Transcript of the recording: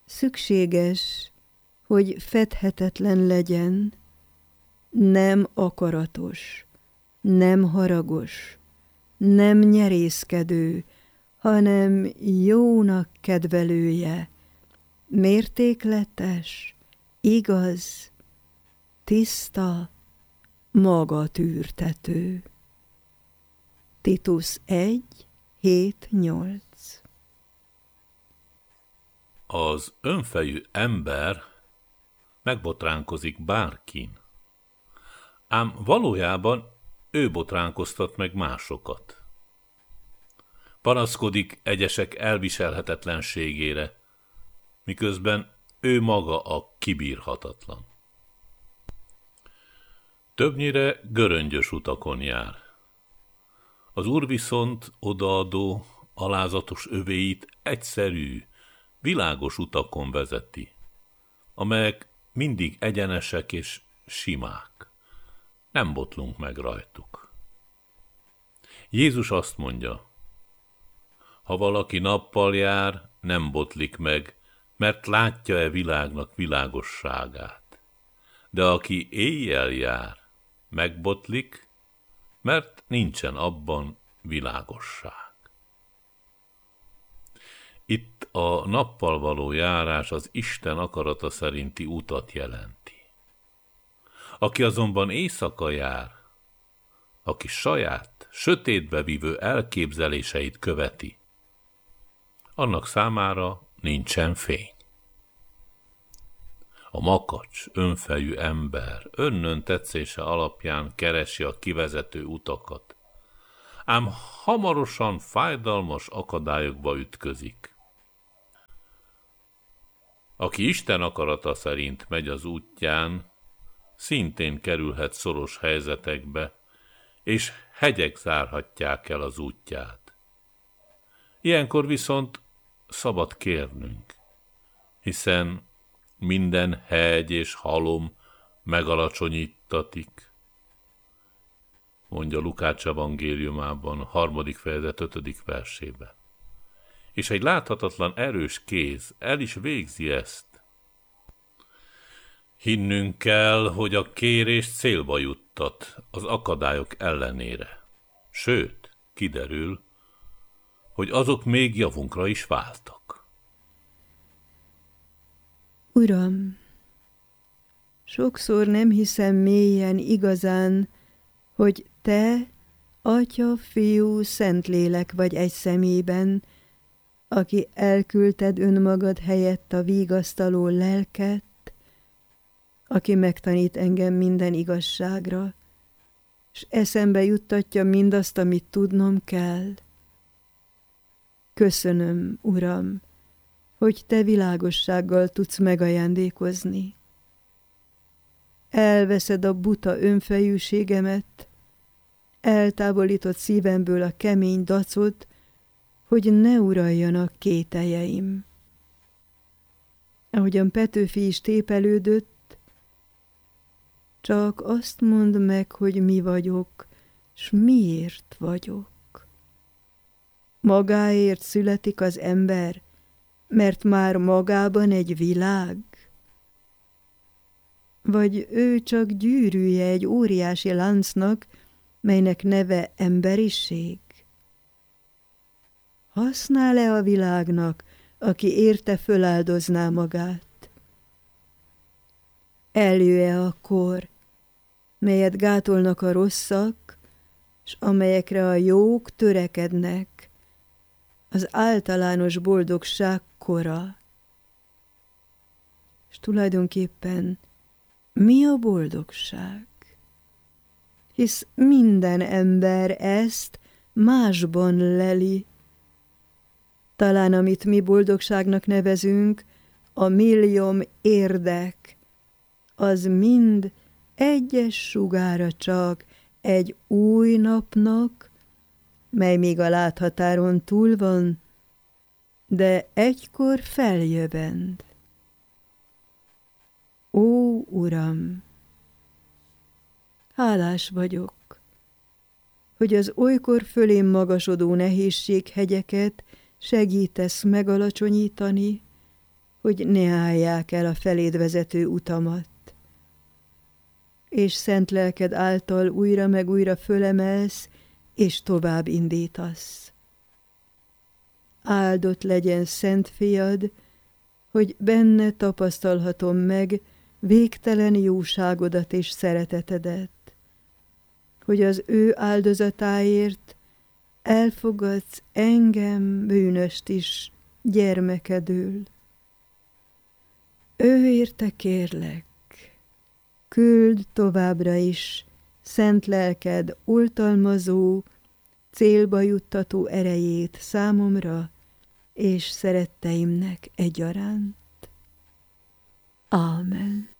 Szükséges, hogy fedhetetlen legyen, nem akaratos, nem haragos, nem nyerészkedő, hanem jónak kedvelője, mértékletes, igaz, tiszta, magatűrtető. Titus 1:7-8. Az önfejű ember megbotránkozik bárkin, ám valójában ő botránkoztat meg másokat. Panaszkodik egyesek elviselhetetlenségére, miközben ő maga a kibírhatatlan. Többnyire göröngyös utakon jár. Az Úr viszont odaadó, alázatos övéit egyszerű, világos utakon vezeti, amelyek mindig egyenesek és simák. Nem botlunk meg rajtuk. Jézus azt mondja, ha valaki nappal jár, nem botlik meg, mert látja-e világnak világosságát. De aki éjjel jár, megbotlik, mert nincsen abban világosság. Itt a nappal való járás az Isten akarata szerinti utat jelenti. Aki azonban éjszaka jár, aki saját, sötétbe vívő elképzeléseit követi, annak számára nincsen fény. A makacs, önfejű ember önnön tetszése alapján keresi a kivezető utakat, ám hamarosan fájdalmas akadályokba ütközik. Aki Isten akarata szerint megy az útján, szintén kerülhet szoros helyzetekbe, és hegyek zárhatják el az útját. Ilyenkor viszont szabad kérnünk, hiszen minden hegy és halom megalacsonyítatik, mondja Lukács evangéliumában, 3. fejezet 5. versében. És egy láthatatlan erős kéz el is végzi ezt. Hinnünk kell, hogy a kérés célba juttat az akadályok ellenére. Sőt, kiderül, hogy azok még javunkra is váltak. Uram, sokszor nem hiszem mélyen igazán, hogy Te, Atya, Fiú, Szentlélek vagy egy személyben, aki elküldted önmagad helyett a vigasztaló lelket, aki megtanít engem minden igazságra, s eszembe juttatja mindazt, amit tudnom kell. Köszönöm, Uram, hogy Te világossággal tudsz megajándékozni. Elveszed a buta önfejűségemet, eltávolított szívemből a kemény dacot, hogy ne uraljanak kételjeim. Ahogyan Petőfi is tépelődött, csak azt mondd meg, hogy mi vagyok, s miért vagyok. Magáért születik az ember, mert már magában egy világ? Vagy ő csak gyűrűje egy óriási láncnak, melynek neve emberiség? Használ-e a világnak, aki érte föláldozná magát? Eljö-e a kor, melyet gátolnak a rosszak, s amelyekre a jók törekednek, az általános boldogság kora? És tulajdonképpen mi a boldogság? Hisz minden ember ezt másban leli. Talán amit mi boldogságnak nevezünk, a millióm érdek, az mind egyes sugára csak egy új napnak, mely még a láthatáron túl van, de egykor feljövend. Ó, Uram! Hálás vagyok, hogy az olykor fölém magasodó nehézséghegyeket segítesz megalacsonyítani, hogy ne állják el a feléd vezető utamat, és szent lelked által újra meg újra fölemelsz, és tovább indítasz. Áldott legyen szent fiad, hogy benne tapasztalhatom meg végtelen jóságodat és szeretetedet, hogy az ő áldozatáért elfogadsz engem, bűnöst is, gyermekedül. Ő érte kérlek, küld továbbra is szent lelked oltalmazó, célba juttató erejét számomra és szeretteimnek egyaránt. Ámen.